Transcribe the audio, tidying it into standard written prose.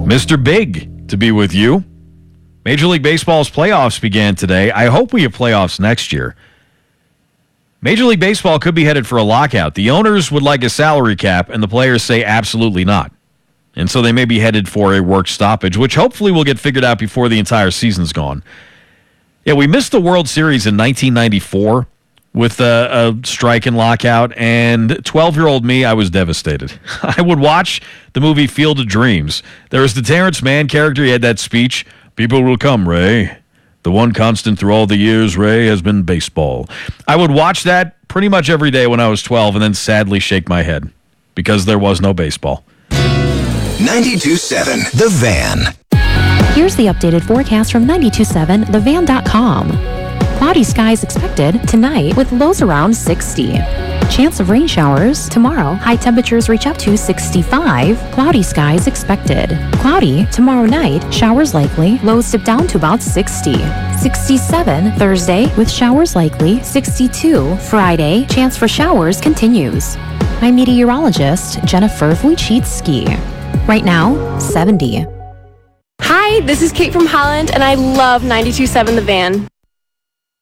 Mr. Big to be with you. Major League Baseball's playoffs began today. I hope we have playoffs next year. Major League Baseball could be headed for a lockout. The owners would like a salary cap, and the players say absolutely not. And so they may be headed for a work stoppage, which hopefully will get figured out before the entire season's gone. Yeah, we missed the World Series in 1994 with a strike and lockout, and 12-year-old me, I was devastated. I would watch the movie Field of Dreams. There was the Terrence Mann character. He had that speech, "People will come, Ray. The one constant through all the years, Ray, has been baseball." I would watch that pretty much every day when I was 12 and then sadly shake my head because there was no baseball. 92.7 The Van. Here's the updated forecast from 92.7thevan.com. Cloudy skies expected tonight with lows around 60. Chance of rain showers tomorrow. High temperatures reach up to 65. Cloudy skies expected. Cloudy tomorrow night. Showers likely. Lows dip down to about 60. 67 Thursday with showers likely. 62 Friday. Chance for showers continues. I'm meteorologist Jennifer Wojcicki. Right now, 70. Hi, this is Kate from Holland, and I love 92.7 The Van.